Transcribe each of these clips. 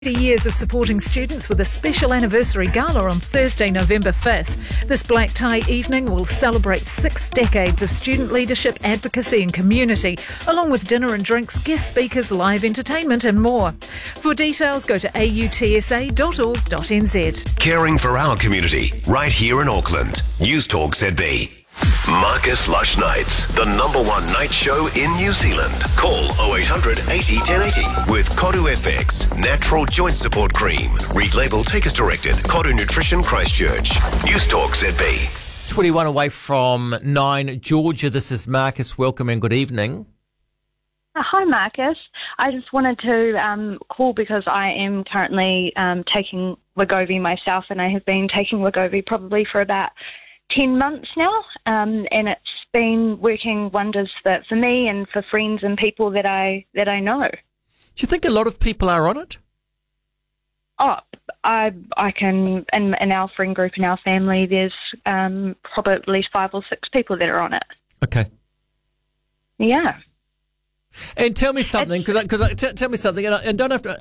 Years of supporting students with a special anniversary gala on Thursday, November 5th. This black tie evening will celebrate 6 decades of student leadership, advocacy and community, along with dinner and drinks, guest speakers, live entertainment and more. For details, go to autsa.org.nz. Caring for our community, right here in Auckland. News Talk ZB. Marcus Lush Nights, the #1 night show in New Zealand. Call 0800 80 1080 with Koru FX, natural joint support cream. Read label, take as directed. Koru Nutrition Christchurch. News Talk ZB. 21 away from 9. Georgia, this is Marcus. Welcome and good evening. Hi, Marcus. I just wanted to call because I am currently taking Wegovy myself, and I have been taking Wegovy probably for about 10 months now, and it's been working wonders for me and for friends and people that I know. Do you think a lot of people are on it? Oh, I can, in our friend group, in our family, there's probably at least 5 or 6 people that are on it. Okay. Yeah. And tell me something, tell me something, and don't have to.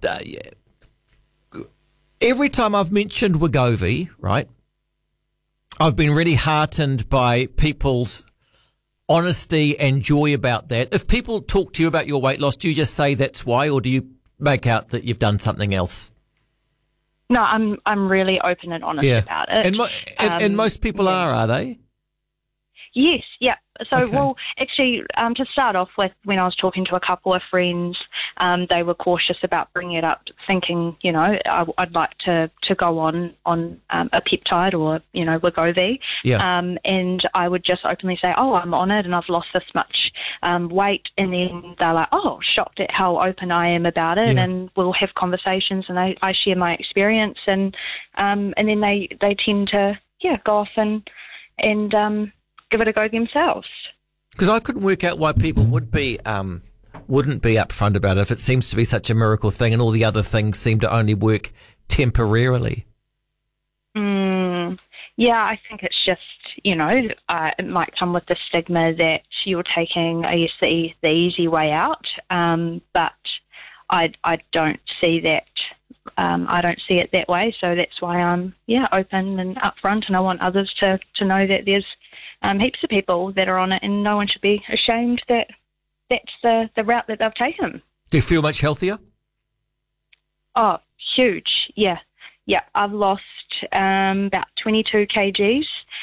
Every time I've mentioned Wegovy, right, I've been really heartened by people's honesty and joy about that. If people talk to you about your weight loss, do you just say that's why, or do you make out that you've done something else? No, I'm really open and honest about it. And most people are they? Yes, yeah. So, Okay. Well, actually, to start off with, when I was talking to a couple of friends, they were cautious about bringing it up, thinking, I'd like to go on a peptide or, Wegovy. Yeah. And I would just openly say, oh, I'm on it and I've lost this much weight. And then they're like, oh, shocked at how open I am about it. Yeah. And we'll have conversations and I share my experience. And then they tend to, go off and give it a go themselves. Because I couldn't work out why people wouldn't be upfront about it if it seems to be such a miracle thing and all the other things seem to only work temporarily. Yeah, I think it's just, it might come with the stigma that you're taking, I guess, the easy way out, but I don't see that. I don't see it that way, so that's why I'm, open and upfront, and I want others to know that there's heaps of people that are on it, and no one should be ashamed that that's the route that they've taken. Do you feel much healthier? Oh, huge, yeah. Yeah, I've lost about 22 kgs,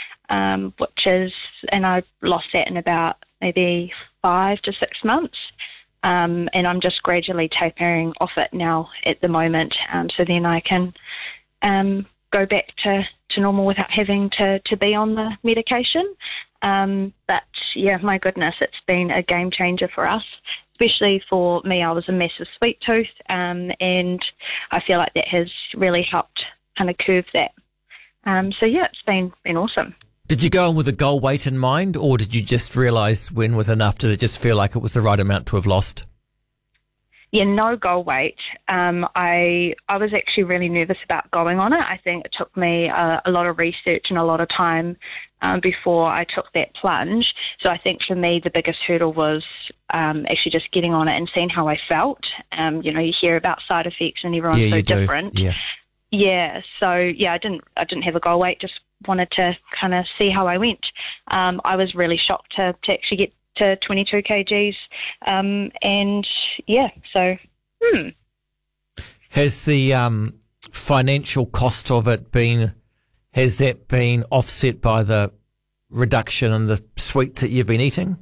and I lost that in about maybe 5 to 6 months. And I'm just gradually tapering off it now at the moment, so then I can go back to normal without having to be on the medication. But yeah, my goodness, it's been a game changer for us, especially for me. I was a massive sweet tooth, and I feel like that has really helped kind of curve that. So yeah, it's been awesome. Did you go on with a goal weight in mind, or did you just realise when was enough? Did it just feel like it was the right amount to have lost? Yeah, no goal weight. I was actually really nervous about going on it. I think it took me a lot of research and a lot of time before I took that plunge. So I think for me the biggest hurdle was actually just getting on it and seeing how I felt. You hear about side effects and everyone's so different. Yeah. So I didn't have a goal weight. Just wanted to kind of see how I went. I was really shocked to actually get to 22 kgs. And yeah, so, Has the financial cost of it been offset by the reduction in the sweets that you've been eating?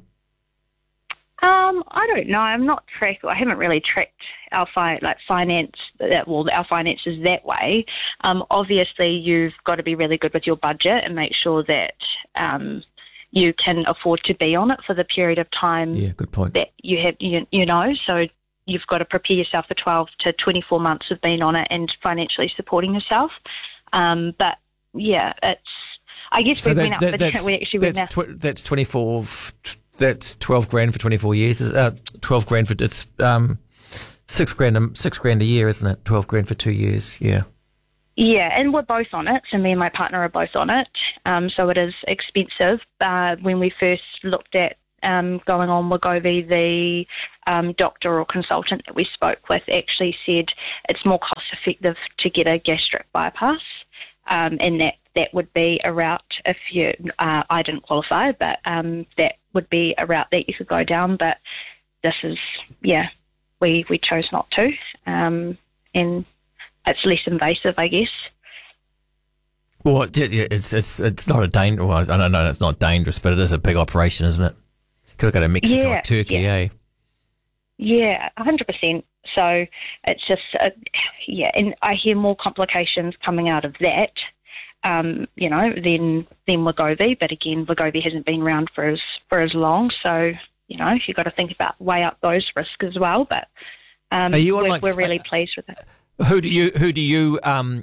I don't know. I haven't really tracked our finance. Our finances that way. Obviously, you've got to be really good with your budget and make sure that you can afford to be on it for the period of time. Yeah, good point. That you have. So you've got to prepare yourself for 12 to 24 months of being on it and financially supporting yourself. But yeah, it's. I guess so we went up. We actually went up. That's 24. That's 12 grand for 24 years. 12 grand for it's $6 grand a year, isn't it? 12 grand for 2 years. Yeah. Yeah, and we're both on it. So me and my partner are both on it. So it is expensive. When we first looked at going on Wegovy, the doctor or consultant that we spoke with actually said it's more cost effective to get a gastric bypass, and that would be a route if you, I didn't qualify, but that would be a route that you could go down. But this is, we chose not to, and it's less invasive, I guess. Well, yeah, it's not a danger. Well, I don't know, it's not dangerous, but it is a big operation, isn't it? Could have go to Mexico or Turkey, eh? Yeah, 100%. So it's just, and I hear more complications coming out of that, than Wegovy. But again, Wegovy hasn't been around for as long, so you've got to think about, weigh up those risks as well. But we're really pleased with it. Who do you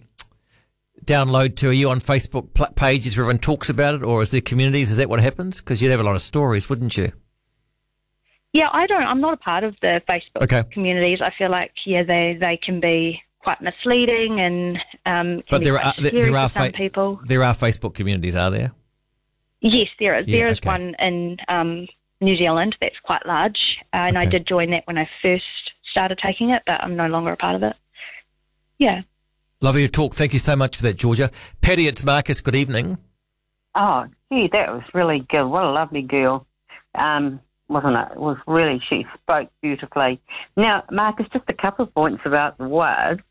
download to? Are you on Facebook pages where everyone talks about it, or is there communities? Is that what happens? Because you'd have a lot of stories, wouldn't you? Yeah, I'm not a part of the Facebook communities. I feel like, they can be quite misleading and but there are some people. There are Facebook communities, are there? Yes, there is. There is one in New Zealand that's quite large, and I did join that when I first started taking it, but I'm no longer a part of it. Yeah. Lovely to talk. Thank you so much for that, Georgia. Patty, it's Marcus. Good evening. Oh, gee, that was really good. What a lovely girl. Wasn't it? It was really, she spoke beautifully. Now, Marcus, just a couple of points about the word.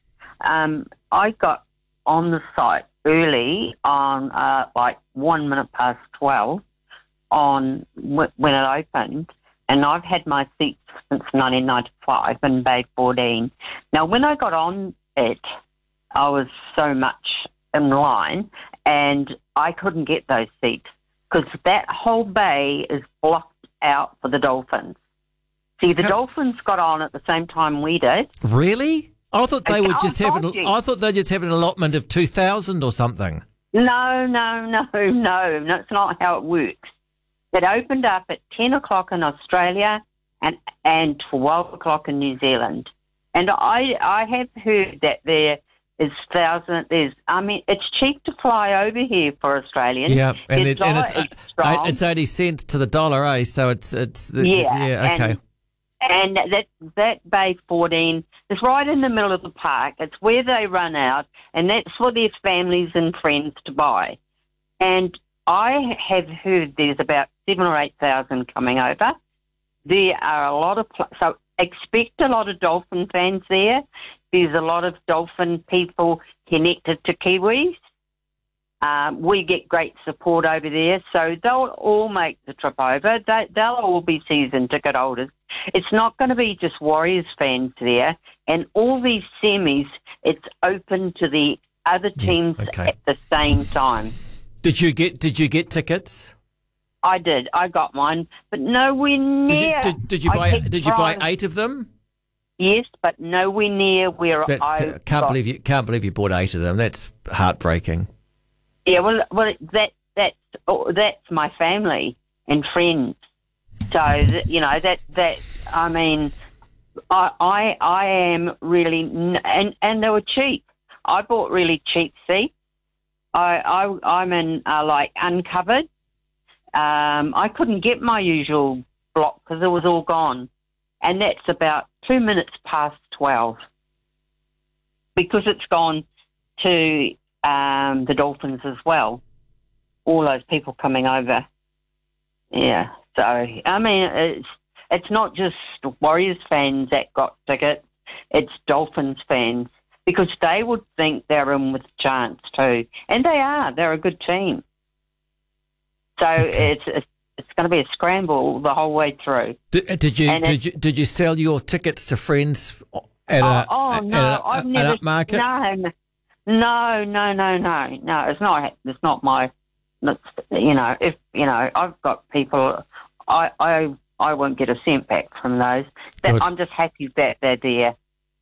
I got on the site early on, like 1 minute past 12 when it opened, and I've had my seats since 1995 in Bay 14. Now, when I got on it, I was so much in line, and I couldn't get those seats because that whole bay is blocked out for the dolphins. See, the dolphins got on at the same time we did. Really? I thought they would just have I thought they just have an allotment of 2,000 or something. No, it's not how it works. It opened up at 10 o'clock in Australia and 12 o'clock in New Zealand. And I have heard that there is it's cheap to fly over here for Australians. Yeah, and it's 80 cents to the dollar, eh? So it's okay. And that Bay 14 is right in the middle of the park. It's where they run out, and that's for their families and friends to buy. And I have heard there's about 7,000 or 8,000 coming over. There are a lot of so expect a lot of dolphin fans there. There's a lot of dolphin people connected to Kiwis. We get great support over there, so they'll all make the trip over. They'll all be season ticket holders. It's not going to be just Warriors fans there. And all these semis, it's open to the other teams at the same time. Did you get tickets? I did. I got mine, but nowhere near. Did you buy 8 of them? Yes, but nowhere near where can't believe you bought 8 of them. That's heartbreaking. Yeah, well, that's my family and friends. So I mean, I am really, and they were cheap. I bought really cheap seats. I'm in like uncovered. I couldn't get my usual block because it was all gone, and that's about 2 minutes past 12 because it's gone to the Dolphins as well. All those people coming over. Yeah. So I mean, it's not just Warriors fans that got tickets. It's Dolphins fans because they would think they're in with a chance too, and they are. They're a good team. So it's going to be a scramble the whole way through. Did you sell your tickets to friends at an upmarket? No. It's not my. I've got people. I won't get a cent back from those. I'm just happy that they're there.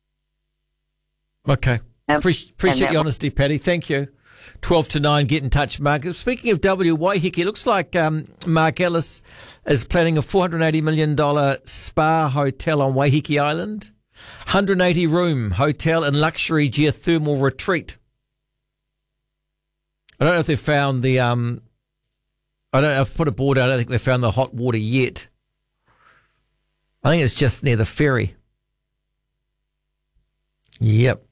Okay. Appreciate your honesty, Patty. Thank you. 12 to 9, get in touch, Mark. Speaking of Waiheke, it looks like Mark Ellis is planning a $480 million spa hotel on Waiheke Island. 180-room hotel and luxury geothermal retreat. I don't know if they've found the... I've put a board out. I don't think they've found the hot water yet. I think it's just near the ferry. Yep.